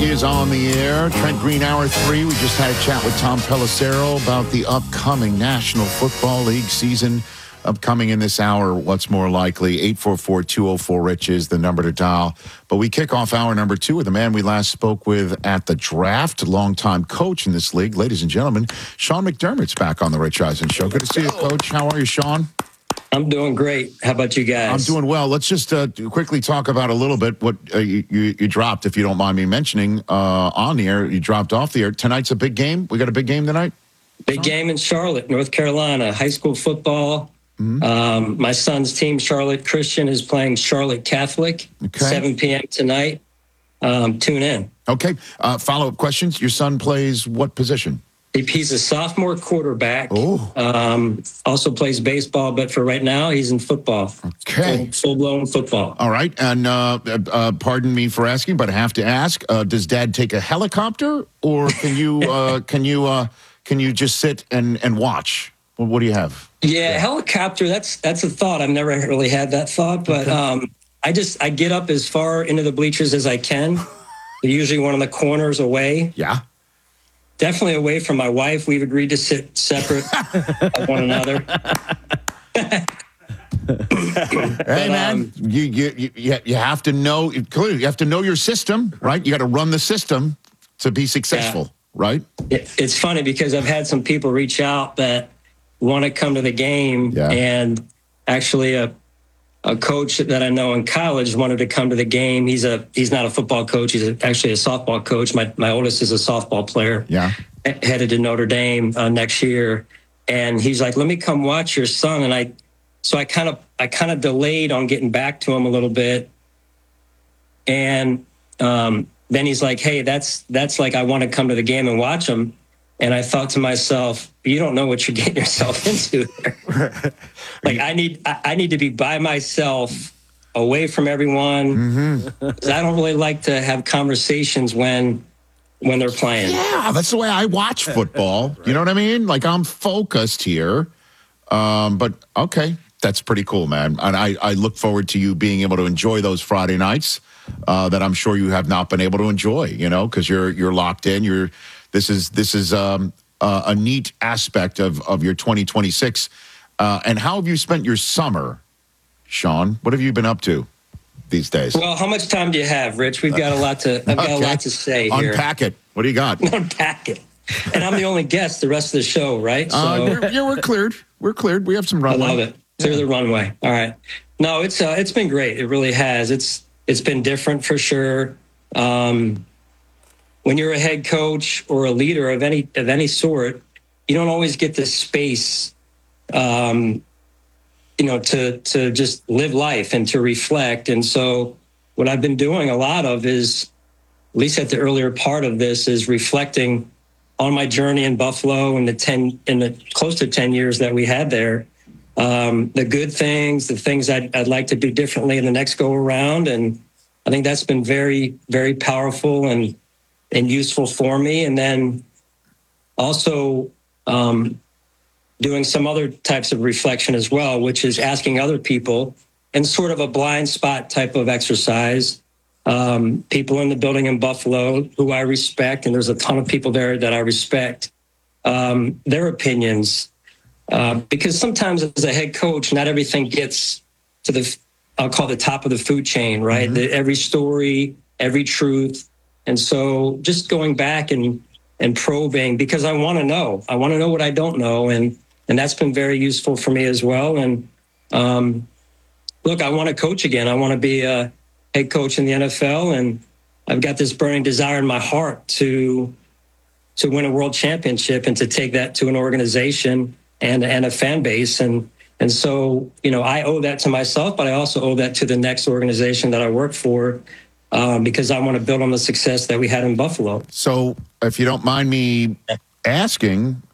is on the air. Trent Green, Hour 3. We just had a chat with Tom Pelissero about the upcoming National Football League season. Upcoming in this hour, what's more likely? 844-204-RICH is the number to dial. But we kick off hour number 2 with the man we last spoke with at the draft, longtime coach in this league. Ladies and gentlemen, Sean McDermott's back on the Rich Eisen Show. Good to see you, Coach. How are you, Sean? I'm doing great. How about you guys? I'm doing well. Let's just quickly talk about a little bit what you dropped, if you don't mind me mentioning, on the air. You dropped off the air. Tonight's a big game. We got a big game tonight? Big game in Charlotte, North Carolina, high school football. Mm-hmm. My son's team, Charlotte Christian, is playing Charlotte Catholic, 7 p.m. tonight. Tune in. Okay. Follow-up questions. Your son plays what position? He's a sophomore quarterback. Also plays baseball, but for right now, he's in football. Okay. Full-blown football. All right. And pardon me for asking, but I have to ask, does Dad take a helicopter, or can you just sit and watch? What do you have? Yeah, helicopter, that's a thought. I've never really had that thought, but I get up as far into the bleachers as I can. Usually one of the corners away. Yeah. Definitely away from my wife. We've agreed to sit separate of one another. Hey, man, you have to know, clearly, you have to know your system, right? You got to run the system to be successful, right? It's funny because I've had some people reach out that want to come to the game, and actually a coach that I know in college wanted to come to the game. He's not a football coach. He's actually a softball coach. My oldest is a softball player. Yeah, headed to Notre Dame next year, and he's like, "Let me come watch your son." And I kind of delayed on getting back to him a little bit, and then he's like, "Hey, that's like I want to come to the game and watch him." And I thought to myself, you don't know what you're getting yourself into there. Like I need to be by myself, away from everyone. Mm-hmm. I don't really like to have conversations when they're playing. Yeah, that's the way I watch football. Right. You know what I mean? Like I'm focused here. But okay, that's pretty cool, man. And I look forward to you being able to enjoy those Friday nights that I'm sure you have not been able to enjoy. You know, because you're locked in. This is a neat aspect of your 2026. And how have you spent your summer, Sean? What have you been up to these days? Well, how much time do you have, Rich? We've got a lot to. I've got a lot to say here. Unpack it. What do you got? Unpack it. And I'm the only guest the rest of the show, right? So we're cleared. We're cleared. We have some runway. I love it. Clear the runway. All right. No, it's been great. It really has. It's been different for sure. When you're a head coach or a leader of any sort, you don't always get the space, to just live life and to reflect. And so what I've been doing a lot of is, at least at the earlier part of this, is reflecting on my journey in Buffalo and the close to 10 years that we had there. The good things, the things I'd like to do differently in the next go around. And I think that's been very, very powerful and useful for me. And then also doing some other types of reflection as well, which is asking other people in sort of a blind spot type of exercise. People in the building in Buffalo who I respect, and there's a ton of people there that I respect, their opinions. Because sometimes as a head coach, not everything gets to I'll call the top of the food chain, right? Mm-hmm. Every story, every truth. And so just going back and probing, because I want to know what I don't know. And that's been very useful for me as well. And look, I want to coach again. I want to be a head coach in the NFL. And I've got this burning desire in my heart to win a world championship and to take that to an organization and a fan base. And so, I owe that to myself, but I also owe that to the next organization that I work for. Because I want to build on the success that we had in Buffalo. So if you don't mind me asking,